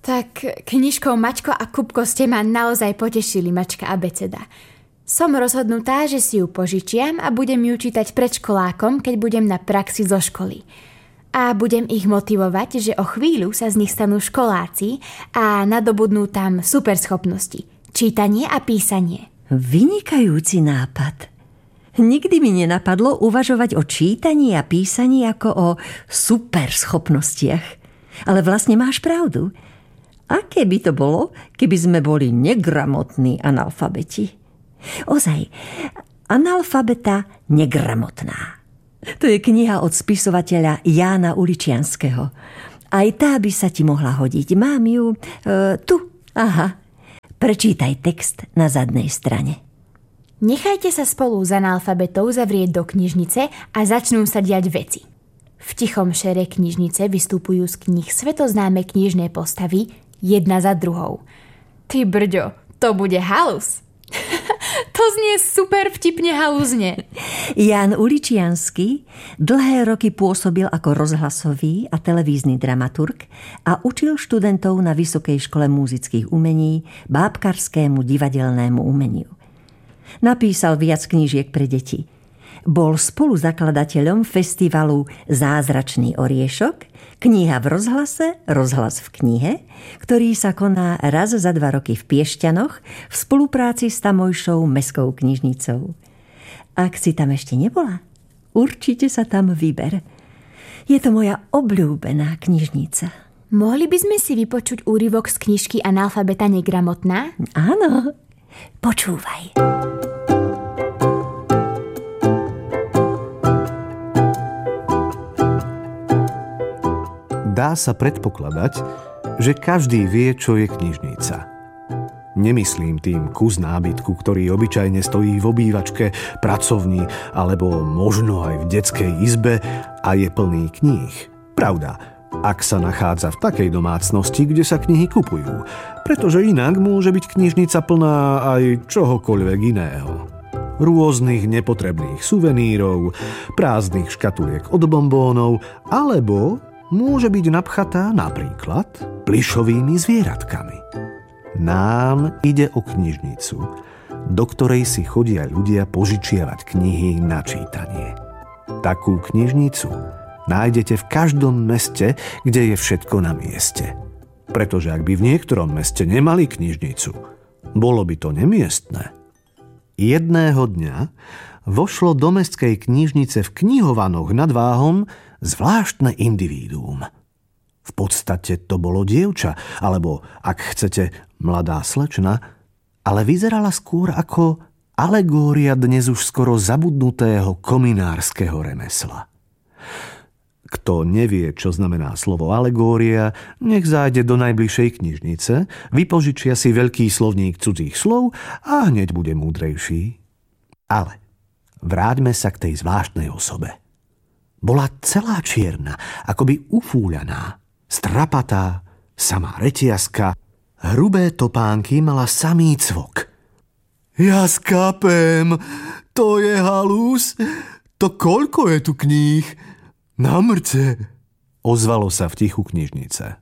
Tak knižkou Mačko a Kupko ste ma naozaj potešili, Mačka abeceda. Som rozhodnutá, že si ju požičiam a budem ju čítať predškolákom, keď budem na praxi zo školy. A budem ich motivovať, že o chvíľu sa z nich stanú školáci a nadobudnú tam superschopnosti. Čítanie a písanie. Vynikajúci nápad. Nikdy mi nenapadlo uvažovať o čítaní a písaní ako o superschopnostiach. Ale vlastne máš pravdu. Aké by to bolo, keby sme boli negramotní analfabeti? Ozaj, Analfabeta negramotná. To je kniha od spisovateľa Jána Uličianskeho. Aj tá by sa ti mohla hodiť. Mám ju tu. Aha. Prečítaj text na zadnej strane. Nechajte sa spolu s analfabetou zavrieť do knižnice a začnú sa diať veci. V tichom šere knižnice vystupujú z kníh svetoznáme knižné postavy jedna za druhou. Ty brďo, to bude halus. To znie super vtipne halúzne. Ján Uličiansky dlhé roky pôsobil ako rozhlasový a televízny dramaturg a učil študentov na Vysokej škole múzických umení bábkarskému divadelnému umeniu. Napísal viac knížiek pre deti. Bol spoluzakladateľom festivalu Zázračný oriešok, kniha v rozhlase, rozhlas v knihe, ktorý sa koná raz za 2 roky v Piešťanoch v spolupráci s tamojšou mestskou knižnicou. Ak si tam ešte nebola, určite sa tam vyber. Je to moja obľúbená knižnica. Mohli by sme si vypočuť úryvok z knižky Analfabeta negramotná? Áno, počúvaj. Dá sa predpokladať, že každý vie, čo je knižnica. Nemyslím tým kus nábytku, ktorý obyčajne stojí v obývačke, pracovni alebo možno aj v detskej izbe a je plný kníh. Pravda, ak sa nachádza v takej domácnosti, kde sa knihy kupujú, pretože inak môže byť knižnica plná aj čohokoľvek iného. Rôznych nepotrebných suvenírov, prázdnych škatuliek od bombónov alebo môže byť napchatá napríklad plyšovými zvieratkami. Nám ide o knižnicu, do ktorej si chodia ľudia požičiavať knihy na čítanie. Takú knižnicu nájdete v každom meste, kde je všetko na mieste. Pretože ak by v niektorom meste nemali knižnicu, bolo by to nemiestne. Jedného dňa vošlo do mestskej knižnice v Knihovanoch nad Váhom zvláštne individuum. V podstate to bolo dievča, alebo, ak chcete, mladá slečna, ale vyzerala skôr ako alegória dnes už skoro zabudnutého kominárskeho remesla. Kto nevie, čo znamená slovo alegória, nech zájde do najbližšej knižnice, vypožičia si veľký slovník cudzích slov a hneď bude múdrejší. Ale vráťme sa k tej zvláštnej osobe. Bola celá čierna, akoby ufúľaná, strapatá, samá retiaska, hrubé topánky mala samý cvok. Ja skápem, to je halus? To koľko je tu kníh? Na mŕce, ozvalo sa v tichu knižnice.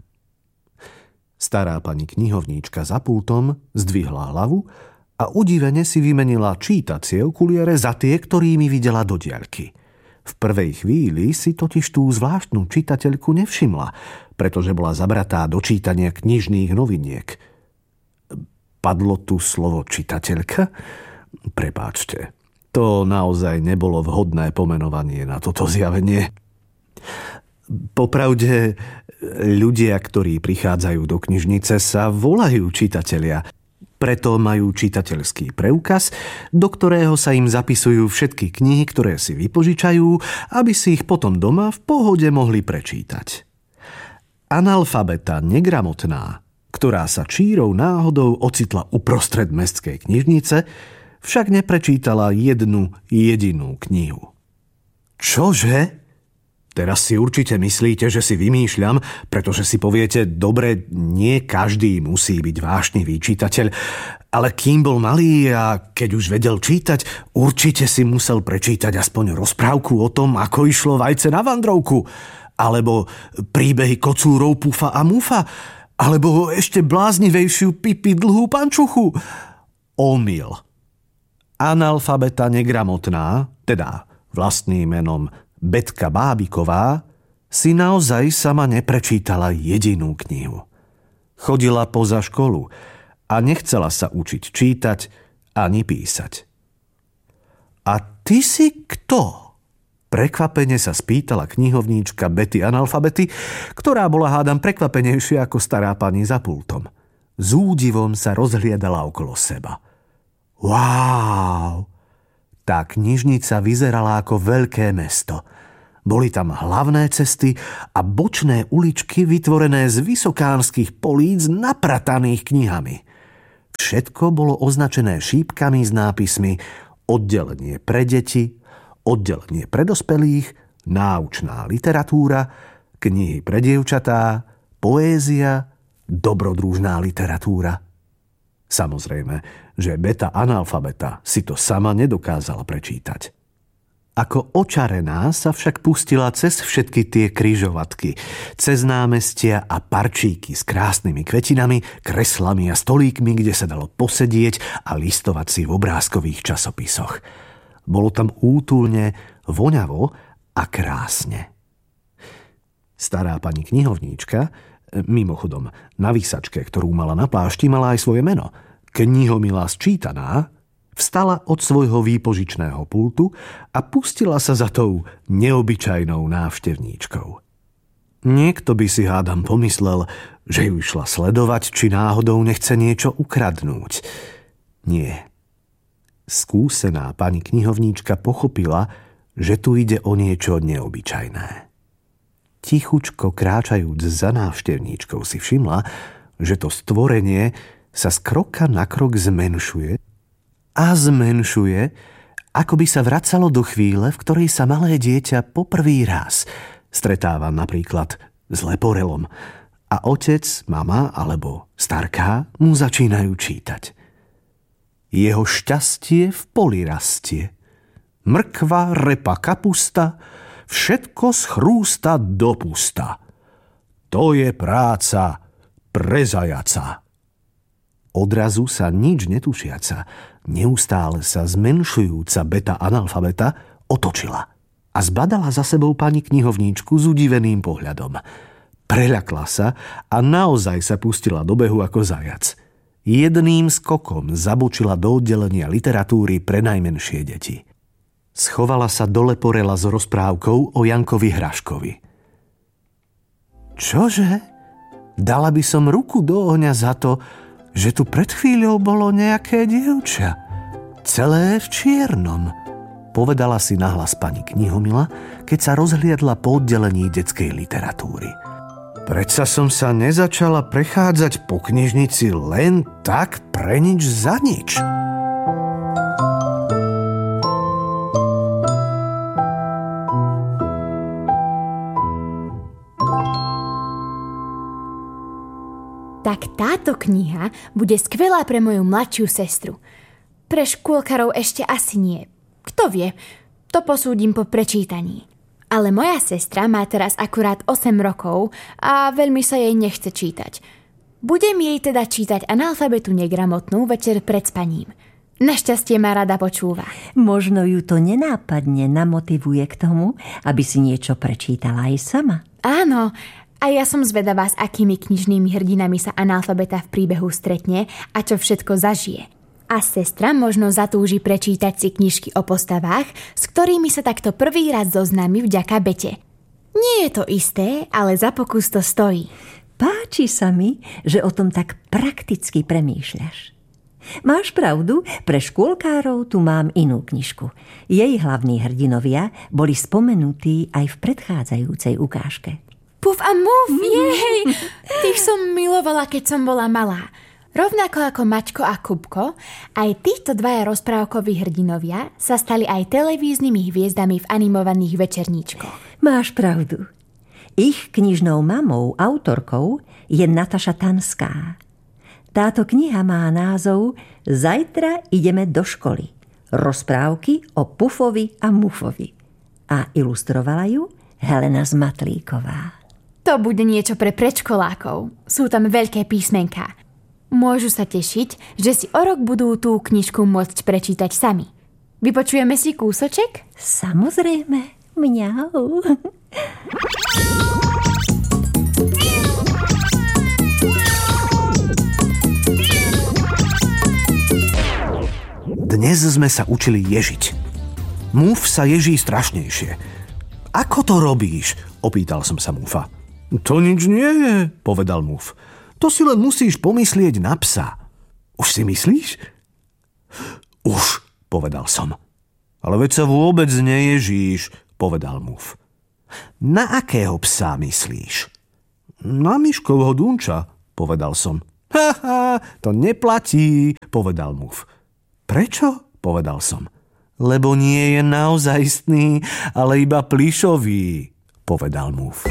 Stará pani knihovníčka za pultom zdvihla hlavu a udivene si vymenila čítacie okuliare za tie, ktorými videla do diaľky. V prvej chvíli si totiž tú zvláštnu čitateľku nevšimla, pretože bola zabratá do čítania knižných noviniek. Padlo tu slovo čitateľka? Prepáčte, to naozaj nebolo vhodné pomenovanie na toto zjavenie. Popravde, ľudia, ktorí prichádzajú do knižnice, sa volajú čitatelia. Preto majú čitateľský preukaz, do ktorého sa im zapisujú všetky knihy, ktoré si vypožičajú, aby si ich potom doma v pohode mohli prečítať. Analfabeta negramotná, ktorá sa čírou náhodou ocitla uprostred mestskej knižnice, však neprečítala jednu jedinú knihu. Čože? Teraz si určite myslíte, že si vymýšľam, pretože si poviete, dobre, nie každý musí byť vášnivý čitateľ, ale kým bol malý a keď už vedel čítať, určite si musel prečítať aspoň rozprávku o tom, ako išlo vajce na vandrovku, alebo príbehy kocúrov Pufa a Mufa, Alebo ešte bláznivejšiu Pipi dlhú pančuchu. Omyl. Analfabeta negramotná, teda vlastným menom Betka Bábiková, si naozaj sama neprečítala jedinú knihu. Chodila poza školu a nechcela sa učiť čítať ani písať. A ty si kto? Prekvapene sa spýtala knihovníčka Betty analfabety, ktorá bola hádam prekvapenejšia ako stará pani za pultom. S údivom sa rozhliadala okolo seba. Wow! Tá knižnica vyzerala ako veľké mesto. Boli tam hlavné cesty a bočné uličky vytvorené z vysokánskych políc naprataných knihami. Všetko bolo označené šípkami s nápismi oddelenie pre deti, oddelenie pre dospelých, náučná literatúra, knihy pre dievčatá, poézia, dobrodružná literatúra. Samozrejme, že Beta analfabeta si to sama nedokázala prečítať. Ako očarená sa však pustila cez všetky tie križovatky, cez námestia a parčíky s krásnymi kvetinami, kreslami a stolíkmi, kde sa dalo posedieť a listovať si v obrázkových časopisoch. Bolo tam útulne, voňavo a krásne. Stará pani knihovníčka, mimochodom na výsačke, ktorú mala na plášti, mala aj svoje meno, Knihomilá Sčítaná, vstala od svojho výpožičného pultu a pustila sa za tou neobyčajnou návštevníčkou. Niekto by si hádam pomyslel, že ju išla sledovať, či náhodou nechce niečo ukradnúť. Nie. Skúsená pani knihovníčka pochopila, že tu ide o niečo neobyčajné. Tichučko kráčajúc za návštevníčkou si všimla, že to stvorenie sa z kroka na krok zmenšuje a zmenšuje, ako by sa vracalo do chvíle, v ktorej sa malé dieťa poprvý raz stretáva napríklad s leporelom a otec, mama alebo starká mu začínajú čítať. Jeho šťastie v poli rastie. Mrkva, repa, kapusta, všetko schrústa do pusta. To je práca pre zajaca. Odrazu sa nič netušiaca, neustále sa zmenšujúca Beta analfabeta otočila a zbadala za sebou pani knihovníčku s udiveným pohľadom. Preľakla sa a naozaj sa pustila do behu ako zajac. Jedným skokom zabočila do oddelenia literatúry pre najmenšie deti. Schovala sa do leporela s rozprávkou o Jankovi Hraškovi. Čože? Dala by som ruku do ohňa za to, že tu pred chvíľou bolo nejaké dievča. Celé v čiernom, povedala si nahlas pani Knihomila, keď sa rozhliadla po oddelení detskej literatúry. Predsa som sa nezačala prechádzať po knižnici len tak pre nič za nič. Tak táto kniha bude skvelá pre moju mladšiu sestru. Pre škôlkarov ešte asi nie. Kto vie, to posúdim po prečítaní. Ale moja sestra má teraz akurát 8 rokov a veľmi sa jej nechce čítať. Budem jej teda čítať analfabetu negramotnú večer pred spaním. Našťastie ma rada počúva. Možno ju to nenápadne namotivuje k tomu, aby si niečo prečítala aj sama. Áno, a ja som zvedavá, s akými knižnými hrdinami sa analfabeta v príbehu stretne a čo všetko zažije. A sestra možno zatúži prečítať si knižky o postavách, s ktorými sa takto prvý raz zoznámi vďaka Bete. Nie je to isté, ale za pokus to stojí. Páči sa mi, že o tom tak prakticky premýšľaš. Máš pravdu, pre škôlkárov tu mám inú knižku. Jej hlavní hrdinovia boli spomenutí aj v predchádzajúcej ukážke. Puf a Muf, jej! Tých som milovala, keď som bola malá. Rovnako ako Mačko a Kupko, aj týchto dvaja rozprávkoví hrdinovia sa stali aj televíznymi hviezdami v animovaných večerníčkoch. Máš pravdu. Ich knižnou mamou, autorkou, je Nataša Tanská. Táto kniha má názov Zajtra ideme do školy. Rozprávky o Pufovi a Mufovi. A ilustrovala ju Helena Zmatlíková. To bude niečo pre predškolákov. Sú tam veľké písmenká. Môžu sa tešiť, že si o rok budú tú knižku môcť prečítať sami. Vypočujeme si kúsoček? Samozrejme. Mňau. Dnes sme sa učili ježiť. Múf sa ježí strašnejšie. Ako to robíš? Opýtal som sa Múfa. To nič nie je, povedal Múf. To si len musíš pomyslieť na psa. Už si myslíš? Už, povedal som. Ale veď sa vôbec neježíš, povedal Múf. Na akého psa myslíš? Na Miškovho Dunča, povedal som. Haha, to neplatí, povedal Múf. Prečo? Povedal som. Lebo nie je naozajstný, ale iba plyšový, povedal Múf.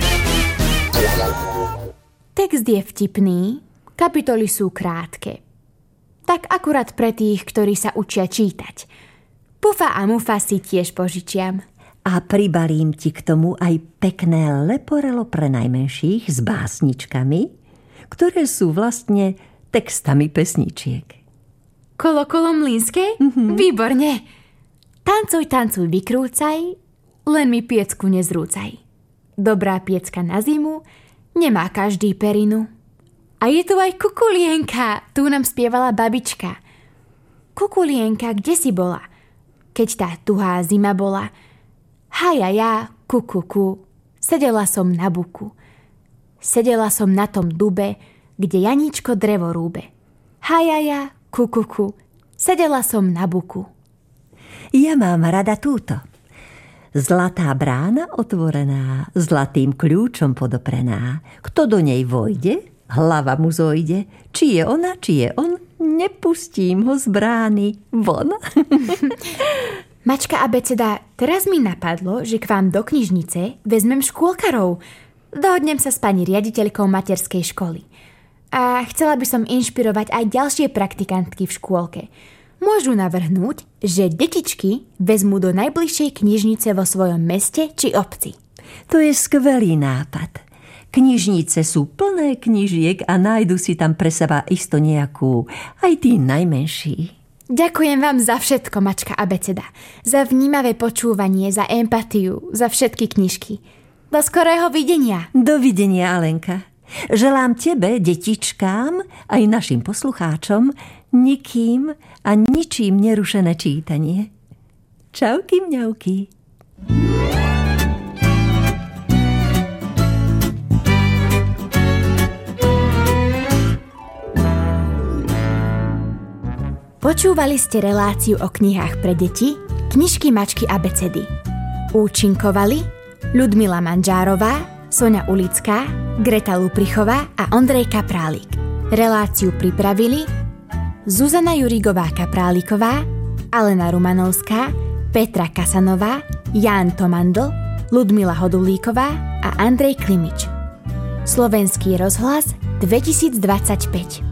Text je vtipný, kapitoly sú krátke. Tak akurát pre tých, ktorí sa učia čítať. Pufa a Mufa si tiež požičiam. A pribalím ti k tomu aj pekné leporelo pre najmenších s básničkami, ktoré sú vlastne textami pesničiek. Kolo mlynské? Výborne. Tancuj, tancuj, vykrúcaj, len mi piecku nezrúcaj. Dobrá piecka na zimu, nemá každý perinu. A je tu aj Kukulienka, tu nám spievala babička. Kukulienka, kde si bola? Keď tá tuhá zima bola. Hajaja, kukuku, sedela som na buku. Sedela som na tom dube, kde Janíčko drevo rúbe. Hajaja, kukuku, sedela som na buku. Ja mám rada túto. Zlatá brána otvorená, zlatým kľúčom podoprená. Kto do nej vojde, hlava mu zojde. Či je ona, či je on, nepustím ho z brány von. Mačka abeceda, teraz mi napadlo, že k vám do knižnice vezmem škôlkarov. Dohodnem sa s pani riaditeľkou materskej školy. A chcela by som inšpirovať aj ďalšie praktikantky v škôlke. Môžu navrhnúť, že detičky vezmú do najbližšej knižnice vo svojom meste či obci. To je skvelý nápad. Knižnice sú plné knižiek a nájdu si tam pre seba isto nejakú, aj tí najmenší. Ďakujem vám za všetko, mačka abeceda. Za vnímavé počúvanie, za empatiu, za všetky knižky. Do skorého videnia. Dovidenia, Alenka. Želám tebe, detičkám, aj našim poslucháčom, nikým a ničím nerušené čítanie. Čauky, mňauky. Počúvali ste reláciu o knihách pre deti Knižky mačky abecedy. Účinkovali Ľudmila Manžárová, Soňa Ulická, Greta Luprichová a Ondrej Kaprálik. Reláciu pripravili Zuzana Jurigová-Kapráliková, Alena Rumanovská, Petra Kasanová, Ján Tomandl, Ľudmila Hodulíková a Andrej Klimič. Slovenský rozhlas 2025.